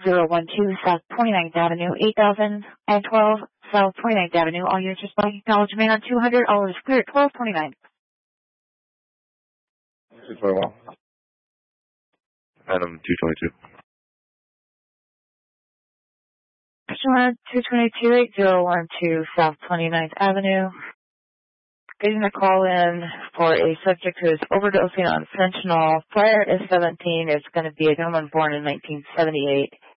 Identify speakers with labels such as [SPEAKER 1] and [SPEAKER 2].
[SPEAKER 1] South 29th Avenue, 8012 South 29th Avenue. All units responding, acknowledgement on 200, all is clear at 1229.
[SPEAKER 2] 221.
[SPEAKER 3] Adam 222.
[SPEAKER 1] 222-8012 South 29th Avenue. Getting a call in for a subject who is overdosing on fentanyl. Prior to 17 is going to be a gentleman born in 1978.